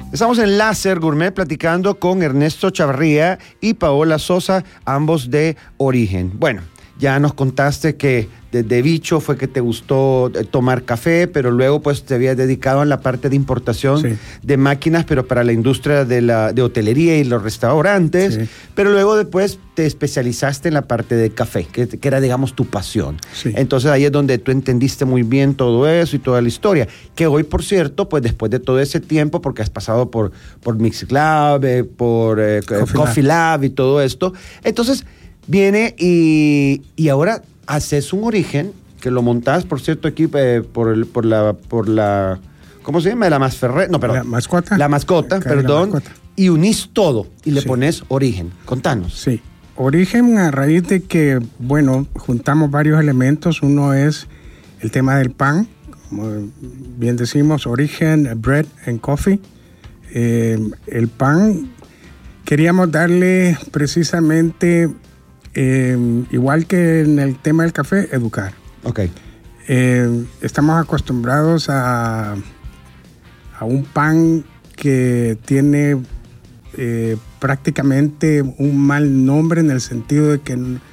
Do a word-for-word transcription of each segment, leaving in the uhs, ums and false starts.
Estamos en Láser Gourmet platicando con Ernesto Chavarría y Paola Sosa, ambos de Origen. Bueno, ya nos contaste que desde bicho fue que te gustó tomar café, pero luego pues te habías dedicado a la parte de importación sí. de máquinas, pero para la industria de la de hotelería y los restaurantes, sí. pero luego después te especializaste en la parte de café, que, que era, digamos, tu pasión. Sí. Entonces ahí es donde tú entendiste muy bien todo eso y toda la historia, que hoy, por cierto, pues después de todo ese tiempo, porque has pasado por, por Mixclub, eh, por eh, Coffee, Coffee Lab. Lab y todo esto, entonces viene y, y ahora haces un Origen, que lo montás, por cierto, aquí eh, por, el, por la, por la, ¿cómo se llama? La masferre, no, perdón. La mascota. La mascota, Acá perdón. La mascota. Y unís todo y le sí. pones Origen. Contanos. Sí. Origen a raíz de que, bueno, juntamos varios elementos. Uno es el tema del pan, como bien decimos, Origen, bread and coffee. Eh, el pan, queríamos darle precisamente... Eh, igual que en el tema del café, educar. Okay. Eh, estamos acostumbrados a, a un pan que tiene eh, prácticamente un mal nombre en el sentido de que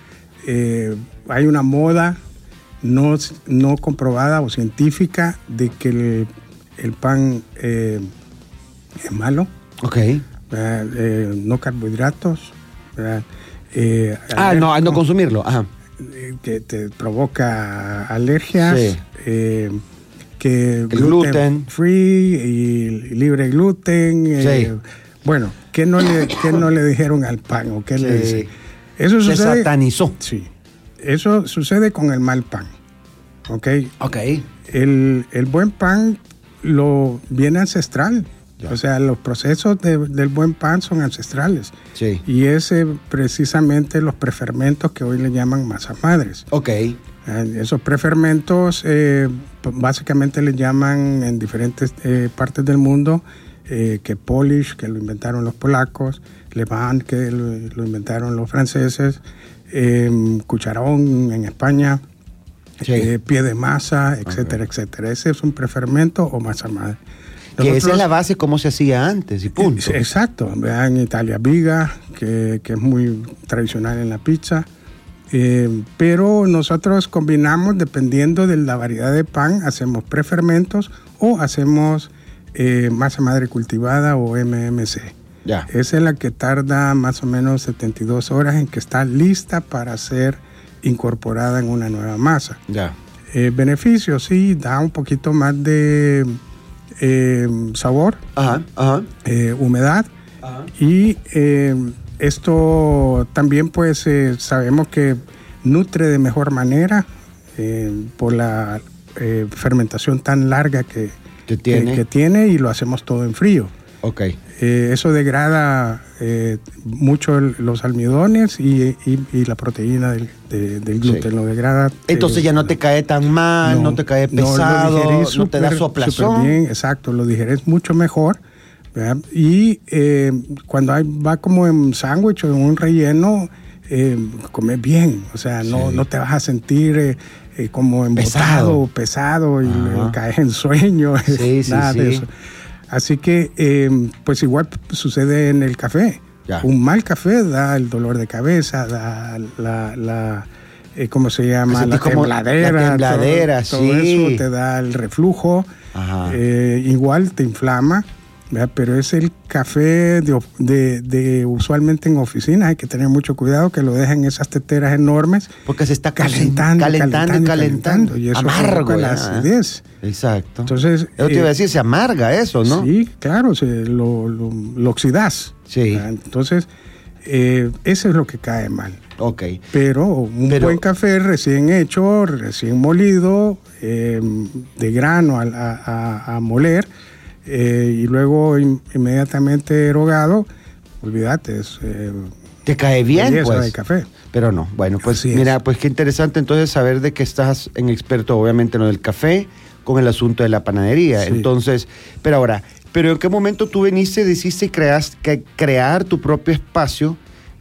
eh, hay una moda no, no comprobada o científica de que el, el pan eh, es malo. Okay. Eh, no carbohidratos, ¿verdad? Eh, ah, no, no consumirlo. Ajá. Que te provoca alergias, sí. eh, que gluten, gluten free y libre de gluten. Sí. Eh, bueno, ¿qué no, le, ¿qué no le dijeron al pan? ¿O qué sí, le, sí. Eso Se sucede, satanizó. Sí. Eso sucede con el mal pan. ¿Ok? Ok. El, el buen pan lo viene ancestral. Ya. O sea, los procesos de, del buen pan son ancestrales. Sí. Y es eh, precisamente los prefermentos que hoy le llaman masas madres. Ok. Eh, esos prefermentos eh, básicamente le llaman en diferentes eh, partes del mundo eh, que Polish, que lo inventaron los polacos, Levain, que lo, lo inventaron los franceses, eh, cucharón en España, sí. eh, pie de masa, etcétera, okay. etcétera. Ese es un prefermento o masa madre. Nosotros, que esa es la base como se hacía antes y punto. Exacto. Vean en Italia viga, que, que es muy tradicional en la pizza. Eh, pero nosotros combinamos, dependiendo de la variedad de pan, hacemos prefermentos o hacemos eh, masa madre cultivada o M M C. Ya. Esa es la que tarda más o menos setenta y dos horas en que está lista para ser incorporada en una nueva masa. Ya. Eh, beneficios, sí, da un poquito más de... Eh, sabor, ajá, ajá. Eh, humedad, ajá. y eh, esto también pues eh, sabemos que nutre de mejor manera eh, por la eh, fermentación tan larga que, que, tiene. Que, que tiene y lo hacemos todo en frío. Okay. Eh, eso degrada eh, mucho el, los almidones y, y, y la proteína del, de, del gluten, sí. lo degrada. Entonces eh, ya no te cae tan mal, no, no te cae pesado, no, no super, te da soplazón. Bien, exacto, lo digeres mucho mejor, ¿verdad? Y eh, cuando hay, va como en sándwich o en un relleno, eh, comes bien, o sea, no, sí. no te vas a sentir eh, eh, como embotado, pesado, pesado y eh, caes en sueño, sí, nada sí, de sí. eso. Así que, eh, pues igual sucede en el café. Ya. Un mal café da el dolor de cabeza, da la, la eh, ¿cómo se llama? La tembladera. La tembladera, todo, sí. Todo eso te da el reflujo. Eh, igual te inflama, ¿verdad? Pero es el café de, de, de usualmente en oficina. Hay que tener mucho cuidado que lo dejen en esas teteras enormes. Porque se está calentando, calentando, calentando, calentando, calentando. Y eso amargo provoca la acidez. Exacto. Entonces, eso te iba a decir, se amarga eso, ¿no? Sí, claro, se, lo, lo, lo oxidás. Sí. ¿verdad? Entonces, eh, eso es lo que cae mal. Ok. Pero un Pero, buen café recién hecho, recién molido, eh, de grano a, a, a moler, eh, y luego in, inmediatamente erogado, olvídate, es... Eh, te cae bien, pues. De café. Pero no, bueno, pues Así mira, es. pues qué interesante entonces saber de que estás en experto, obviamente, en lo del café, con el asunto de la panadería. Sí. Entonces, pero ahora, pero ¿en qué momento tú viniste, decidiste creas, que crear tu propio espacio?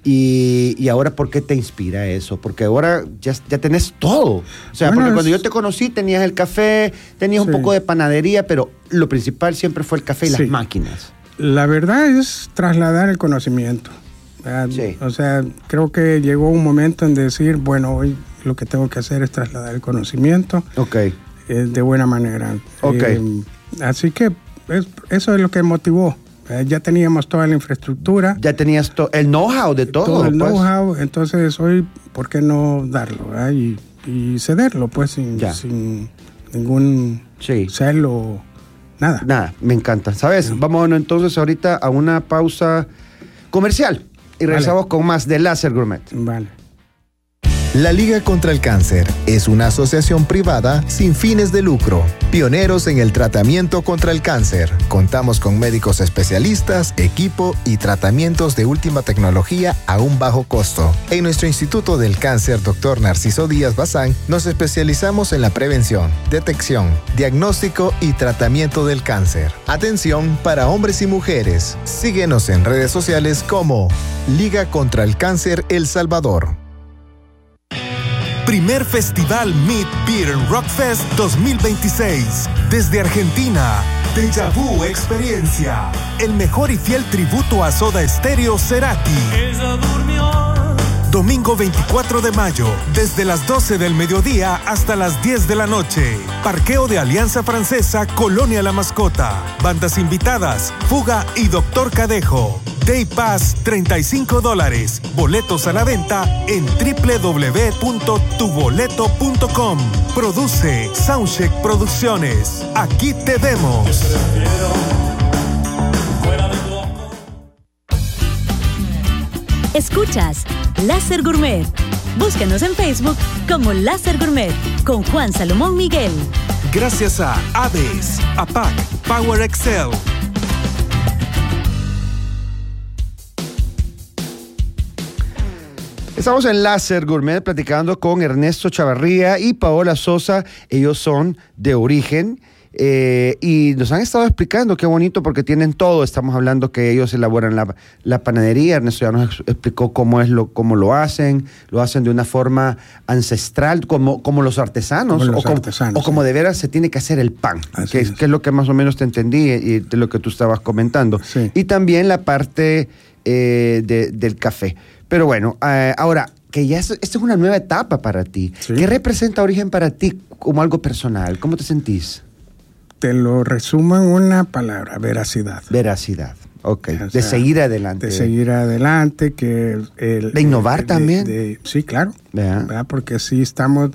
Y, y ahora, ¿por qué te inspira eso? Porque ahora ya, ya tenés todo. O sea, bueno, porque es... cuando yo te conocí tenías el café, tenías sí. un poco de panadería, pero lo principal siempre fue el café y sí. las máquinas. La verdad es trasladar el conocimiento. Sí. O sea, creo que llegó un momento en decir, bueno, hoy lo que tengo que hacer es trasladar el conocimiento okay. eh, de buena manera. Okay. Eh, así que es, eso es lo que motivó. Eh, ya teníamos toda la infraestructura. Ya tenías to- el know-how de todo. Todo el pues. know-how, entonces hoy, ¿por qué no darlo? Y, y cederlo, pues, sin, sin ningún sí. celo, nada. Nada, me encanta. ¿Sabes? Sí. Vamos entonces ahorita a una pausa comercial y regresamos vale. con más de Láser Gourmet. Vale. La Liga contra el Cáncer es una asociación privada sin fines de lucro, pioneros en el tratamiento contra el cáncer. Contamos con médicos especialistas, equipo y tratamientos de última tecnología a un bajo costo. En nuestro Instituto del Cáncer, doctor Narciso Díaz Bazán, nos especializamos en la prevención, detección, diagnóstico y tratamiento del cáncer. Atención para hombres y mujeres. Síguenos en redes sociales como Liga contra el Cáncer El Salvador. Primer Festival Meet Beer and Rock Fest dos mil veintiséis. Desde Argentina, Deja Vu Experiencia. El mejor y fiel tributo a Soda Stereo Cerati. Ella durmió. Domingo veinticuatro de mayo, desde las doce del mediodía hasta las diez de la noche. Parqueo de Alianza Francesa, Colonia La Mascota. Bandas invitadas, Fuga y Doctor Cadejo. Day Pass, treinta y cinco dólares. Boletos a la venta en doble u doble u doble u punto tu boleto punto com. Produce Soundcheck Producciones. Aquí te vemos. Escuchas Láser Gourmet. Búscanos en Facebook como Láser Gourmet con Juan Salomón Miguel. Gracias a Aves, A P A C, Power Excel. Estamos en Láser Gourmet platicando con Ernesto Chavarría y Paola Sosa. Ellos son de Origen eh, y nos han estado explicando qué bonito porque tienen todo. Estamos hablando que ellos elaboran la, la panadería. Ernesto ya nos explicó cómo es lo, cómo lo hacen. Lo hacen de una forma ancestral, como, como los artesanos. Como los o, artesanos como, o como sí. de veras se tiene que hacer el pan, que es, es. que es lo que más o menos te entendí y de lo que tú estabas comentando. Sí. Y también la parte eh, de, del café. Pero bueno, eh, ahora, que ya esto, esto es una nueva etapa para ti. Sí. ¿Qué representa Origen para ti como algo personal? ¿Cómo te sentís? Te lo resumo en una palabra, veracidad. Veracidad, ok. O sea, de seguir adelante. De seguir adelante. que el, ¿De innovar el, también? De, de, sí, claro. ¿Verdad? Porque sí estamos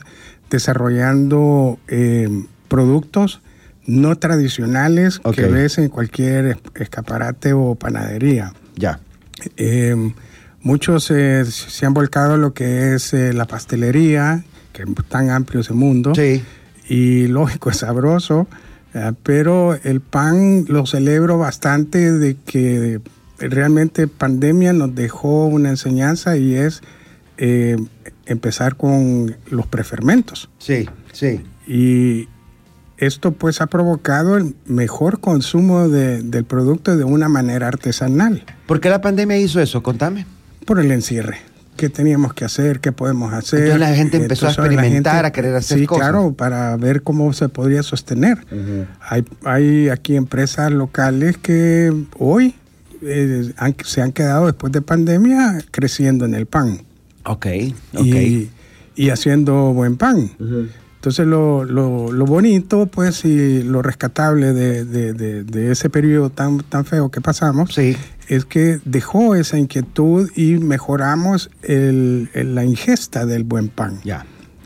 desarrollando eh, productos no tradicionales okay. que ves en cualquier escaparate o panadería. Ya. Eh, muchos eh, se han volcado a lo que es eh, la pastelería, que es tan amplio ese mundo. Sí. Y lógico, es sabroso, eh, pero el pan lo celebro bastante de que realmente pandemia nos dejó una enseñanza y es eh, empezar con los prefermentos. Sí, sí. Y esto pues ha provocado el mejor consumo de, del producto de una manera artesanal. ¿Por qué la pandemia hizo eso? Contame. Por el encierre. ¿Qué teníamos que hacer? ¿Qué podemos hacer? Entonces la gente empezó Entonces, a experimentar, gente, a querer hacer sí, cosas. Sí, claro, para ver cómo se podría sostener. Uh-huh. Hay, hay aquí empresas locales que hoy eh, han, se han quedado después de pandemia creciendo en el pan. Ok, ok. Y, y haciendo buen pan. Uh-huh. Entonces lo, lo, lo bonito, pues, y lo rescatable de, de, de, de ese periodo tan, tan feo que pasamos, sí. es que dejó esa inquietud y mejoramos el, el, la ingesta del buen pan. Ya.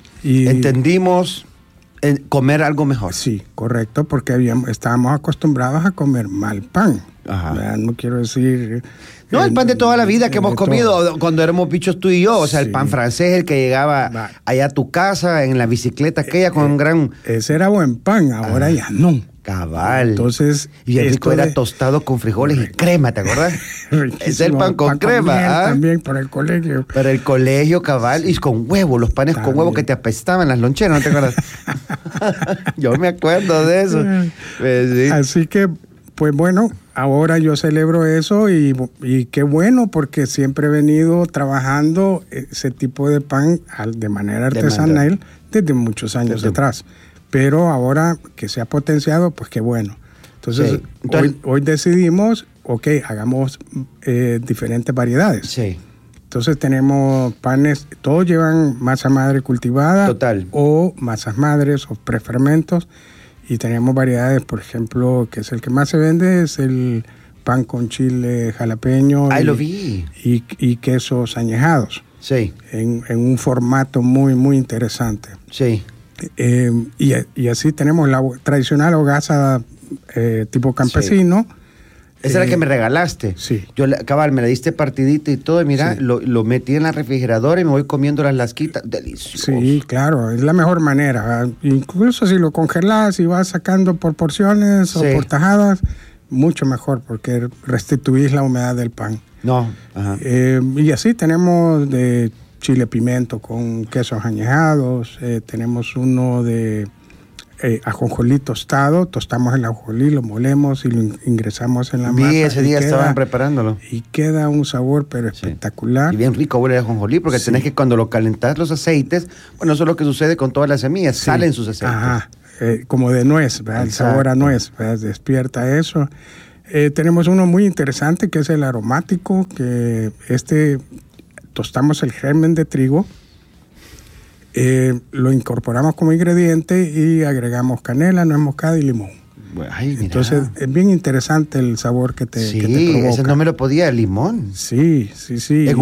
Y entendimos en comer algo mejor. Sí, correcto, porque habíamos, estábamos acostumbrados a comer mal pan. Ajá. No quiero decir... No, el pan de toda la vida que hemos comido todo. Cuando éramos bichos tú y yo, o sea, sí. el pan francés, el que llegaba Va. allá a tu casa en la bicicleta aquella con eh, un gran... Ese era buen pan, ahora ah, ya no. Cabal. Entonces... Y el rico era de... tostado con frijoles y crema, ¿te acuerdas? Es el pan con pan crema. Con ¿ah? También para el colegio. Para el colegio, cabal, sí. y con huevo, los panes también. Con huevo que te apestaban las loncheras, ¿no te acuerdas? Yo me acuerdo de eso. Pues, sí. Así que... Pues bueno, ahora yo celebro eso y, y qué bueno porque siempre he venido trabajando ese tipo de pan de manera artesanal de desde muchos años desde... atrás. Pero ahora que se ha potenciado, pues qué bueno. Entonces, sí. Entonces hoy, hoy decidimos ok, hagamos eh, diferentes variedades. Sí. Entonces tenemos panes, todos llevan masa madre cultivada. Total. O masas madres o prefermentos. Y tenemos variedades, por ejemplo, que es el que más se vende, es el pan con chile jalapeño. Ahí y, lo vi. Y, y quesos añejados. Sí. En, en un formato muy, muy interesante. Sí. Eh, y, y así tenemos la tradicional hogaza eh, tipo campesino. Sí. Esa eh, era la que me regalaste. Sí. Yo, cabal, me la diste partidita y todo, y mira, sí. lo, lo metí en la refrigeradora y me voy comiendo las lasquitas. Delicioso. Sí, claro, es la mejor manera. Incluso si lo congelas y vas sacando por porciones sí. o por tajadas, mucho mejor, porque restituís la humedad del pan. No, ajá. Eh, y así tenemos de chile pimiento con quesos añejados, eh, tenemos uno de eh, ajonjolí tostado, tostamos el ajonjolí, lo molemos y lo ingresamos en la masa. Vi ese día queda, estaban preparándolo. Y queda un sabor pero sí. espectacular. Y bien rico huele el ajonjolí, porque sí. tenés que cuando lo calentás los aceites, bueno, eso es lo que sucede con todas las semillas, sí. salen sus aceites. Ajá, eh, como de nuez, ¿verdad? El sabor a nuez, ¿verdad? Despierta eso. Eh, tenemos uno muy interesante que es el aromático, que este tostamos el germen de trigo, eh, lo incorporamos como ingrediente y agregamos canela, nuez moscada y limón. Ay, entonces es bien interesante el sabor que te, sí, que te provoca. Ese no me lo podía, el limón. Sí, sí, sí. Es